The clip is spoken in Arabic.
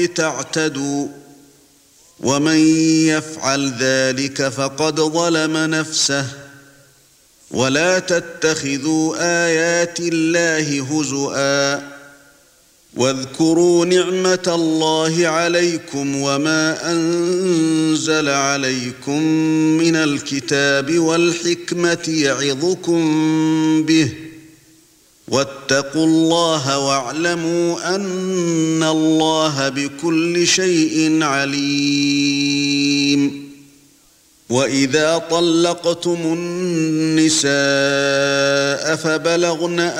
تعتدوا ومن يفعل ذلك فقد ظلم نفسه ولا تتخذوا آيات الله هزؤا واذكروا نعمة الله عليكم وما أنزل عليكم من الكتاب والحكمة يعظكم به واتقوا الله واعلموا أن الله بكل شيء عليم وإذا طلقتم النساء فبلغن